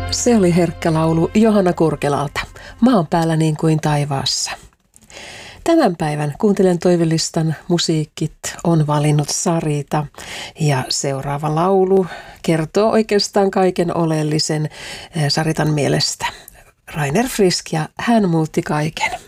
Se oli herkkä laulu Johanna Kurkelalta, Maan päällä niin kuin taivaassa. Tämän päivän Kuuntelen toivelistan musiikit on valinnut Sarita ja seuraava laulu kertoo oikeastaan kaiken oleellisen Saritan mielestä. Rainer Frisk ja Hän muutti kaiken.